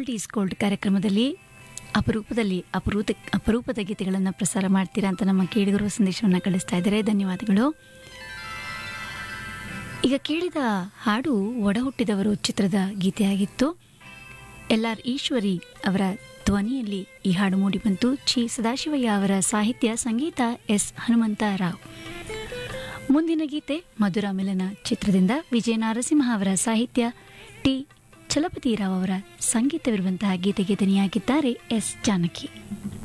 Old is gold ಕಾರ್ಯಕ್ರಮದಲ್ಲಿ ಅಪರೂಪದ ಗೀತೆಗಳನ್ನು ಪ್ರಸಾರ ಮಾಡ್ತೀರಾ ಅಂತ ನಮ್ಮ ಕೇಳಿಗರು ಸಂದೇಶವನ್ನು ಕಳಿಸ್ತಾ ಇದ್ದಾರೆ. ಧನ್ಯವಾದಗಳು. ಈಗ ಕೇಳಿದ ಹಾಡು ಒಡ ಹುಟ್ಟಿದವರು ಚಿತ್ರದ ಗೀತೆಯಾಗಿತ್ತು. LR ಈಶ್ವರಿ ಅವರ ಧ್ವನಿಯಲ್ಲಿ ಈ ಹಾಡು ಮೂಡಿಬಂತು. ಚಿ ಸದಾಶಿವಯ್ಯ ಅವರ ಸಾಹಿತ್ಯ, ಸಂಗೀತ S ಹನುಮಂತರಾವ್. ಮುಂದಿನ ಗೀತೆ ಮಧುರ ಮಿಲನ ಚಿತ್ರದಿಂದ ವಿಜಯ ನರಸಿಂಹ ಅವರ ಸಾಹಿತ್ಯ, ಟಿ ಚಲಪತಿರಾವ್ ಅವರ ಸಂಗೀತವಿರುವಂತಹ ಗೀತೆಗೆ ದನಿಯಾಗಿದ್ದಾರೆ S ಜಾನಕಿ.